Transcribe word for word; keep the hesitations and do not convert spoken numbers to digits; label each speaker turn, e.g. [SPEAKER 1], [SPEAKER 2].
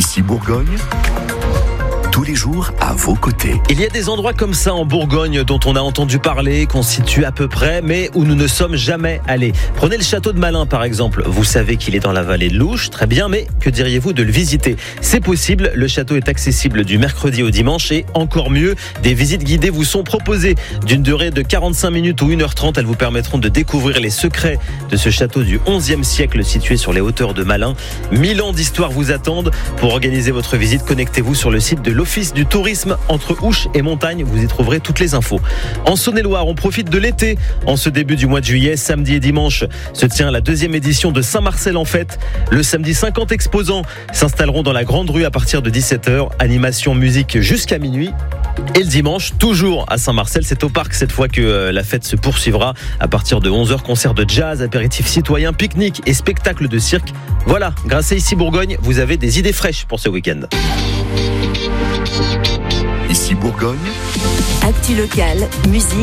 [SPEAKER 1] Ici Bourgogne, tous les jours à vos côtés.
[SPEAKER 2] Il y a des endroits comme ça en Bourgogne dont on a entendu parler, qu'on situe à peu près, mais où nous ne sommes jamais allés. Prenez le château de Malin par exemple. Vous savez qu'il est dans la vallée de l'Ouche, très bien, mais que diriez-vous de le visiter ? C'est possible, le château est accessible du mercredi au dimanche et encore mieux, des visites guidées vous sont proposées. D'une durée de quarante-cinq minutes ou une heure trente, elles vous permettront de découvrir les secrets de ce château du onzième siècle situé sur les hauteurs de Malin. Mille ans d'histoire vous attendent. Pour organiser votre visite, connectez-vous sur le site de l'Office du tourisme entre Ouche et Montagne. Vous y trouverez toutes les infos. En Saône-et-Loire, on profite de l'été. En ce début du mois de juillet, samedi et dimanche, se tient la deuxième édition de Saint-Marcel en fête. Le samedi, cinquante exposants s'installeront dans la grande rue à partir de dix-sept heures. Animation, musique jusqu'à minuit. Et le dimanche, toujours à Saint-Marcel, c'est au parc cette fois que la fête se poursuivra. À partir de onze heures, concert de jazz, apéritifs citoyens, pique-nique et spectacle de cirque. Voilà, grâce à Ici Bourgogne, vous avez des idées fraîches pour ce week-end.
[SPEAKER 1] Ici Bourgogne,
[SPEAKER 3] Actu locale, musique.